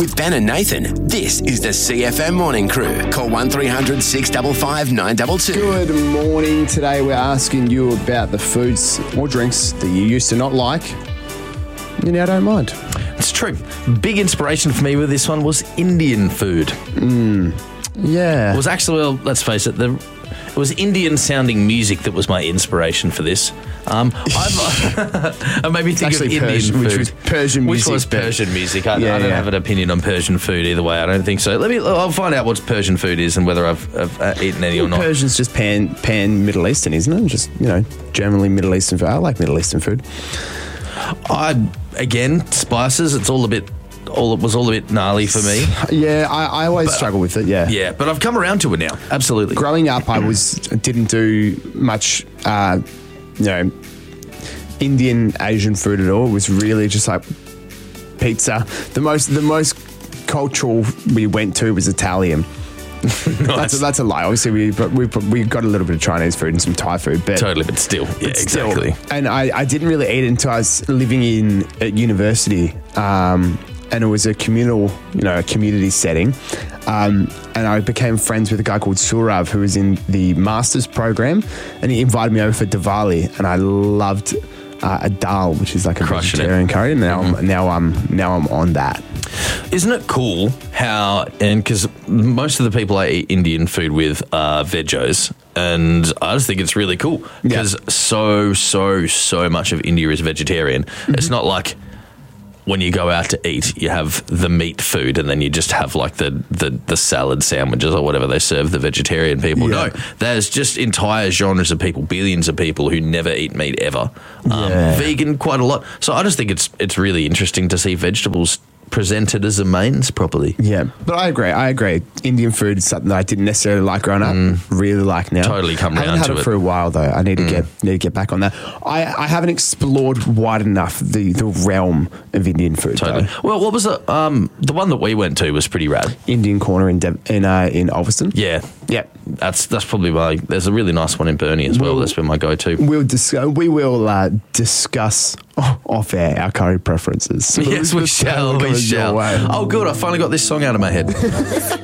With Ben and Nathan, this is the CFM Morning Crew. Call 1300 655 922. Good morning. Today we're asking you about the foods or drinks that you used to not like, you now don't mind. It's true. Big inspiration for me with this one was Indian food. Yeah. It was actually, well, let's face it, it was Indian-sounding music that was my inspiration for this. I made me think of actually Indian Persian, food. which was Persian music. Which was but- Persian music. I don't have an opinion on Persian food either way. I don't think so. I'll find out what Persian food is and whether I've eaten any or not. Persian's just pan Middle Eastern, isn't it? Just, generally Middle Eastern food. I like Middle Eastern food. Again, spices. It was all a bit gnarly for me. Yeah, I always struggle with it, yeah. Yeah, but I've come around to it now. Absolutely. Growing up, I didn't do much, Indian, Asian food at all. It was really just like pizza. The most cultural we went to was Italian. Nice. That's a lie. Obviously, we got a little bit of Chinese food and some Thai food, but Totally, but still. Yeah, exactly. And I didn't really eat it until I was living at university, and it was a community setting. And I became friends with a guy called Surav, who was in the master's program, and he invited me over for Diwali, and I loved a dal, which is like a vegetarian curry. And now I'm on that. Isn't it cool how, and because most of the people I eat Indian food with are vegos, and I just think it's really cool because so much of India is vegetarian. Mm-hmm. It's not like when you go out to eat, you have the meat food and then you just have like the salad sandwiches or whatever they serve the vegetarian people. Yeah. No, there's just entire genres of people, billions of people who never eat meat ever. Vegan, quite a lot. So I just think it's really interesting to see vegetables presented as a mains properly. Yeah, but I agree. Indian food is something that I didn't necessarily like growing up, really like now. Totally come I round haven't to had it it. for a while though. I need to get back on that. I haven't explored wide enough the realm of Indian food. Totally. Though. Well, what was the one that we went to was pretty rad. Indian Corner in Ulverston. Yeah. Yeah. That's probably there's a really nice one in Burnie as well. That's been my go-to. We will discuss off air our curry preferences. Yes, we shall. Oh, good. I finally got this song out of my head.